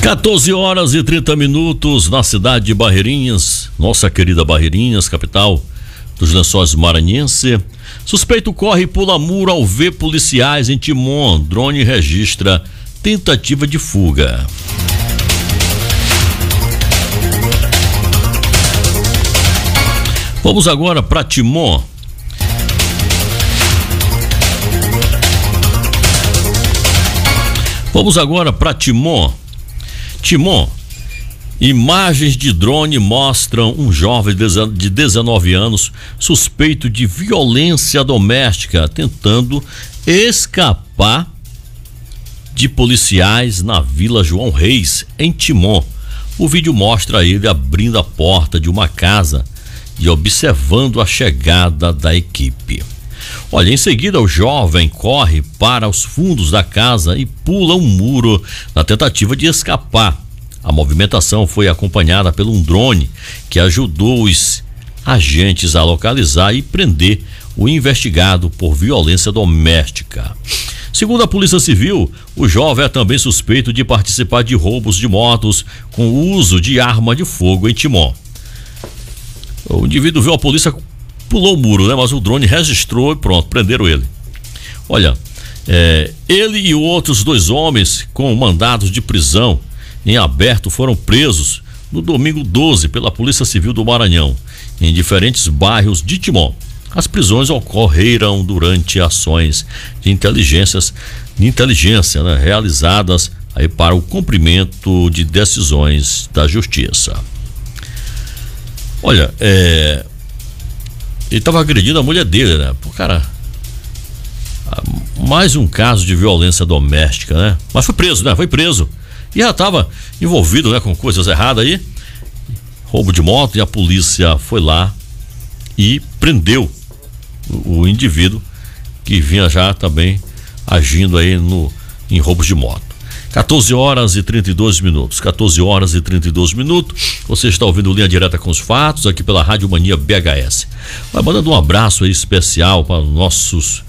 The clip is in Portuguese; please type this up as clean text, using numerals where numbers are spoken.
14h30 na cidade de Barreirinhas, nossa querida Barreirinhas, capital dos Lençóis Maranhense. Suspeito corre e pula muro ao ver policiais em Timon. Drone registra tentativa de fuga. Vamos agora para Timon. Timon, imagens de drone mostram um jovem de 19 anos suspeito de violência doméstica tentando escapar de policiais na Vila João Reis, em Timon. O vídeo mostra ele abrindo a porta de uma casa e observando a chegada da equipe. Olha, em seguida o jovem corre para os fundos da casa e pula um muro na tentativa de escapar. A movimentação foi acompanhada por um drone que ajudou os agentes a localizar e prender o investigado por violência doméstica. Segundo a Polícia Civil, o jovem é também suspeito de participar de roubos de motos com o uso de arma de fogo em Timon. O indivíduo viu a polícia, pulou o muro, né? Mas o drone registrou e pronto, prenderam ele. Olha, ele e outros 2 homens com mandados de prisão em aberto foram presos no domingo 12 pela Polícia Civil do Maranhão, em diferentes bairros de Timon. As prisões ocorreram durante ações de inteligência, né, realizadas aí para o cumprimento de decisões da Justiça. Olha, ele estava agredindo a mulher dele, né? Pô, cara, mais um caso de violência doméstica, né? Mas foi preso, né? Foi preso. E já estava envolvido, né, com coisas erradas aí, roubo de moto, e a polícia foi lá e prendeu o indivíduo que vinha já também agindo aí em roubos de moto. 14h32. Você está ouvindo Linha Direta com os Fatos aqui pela Rádio Mania BHS. Vai mandando um abraço aí especial para os nossos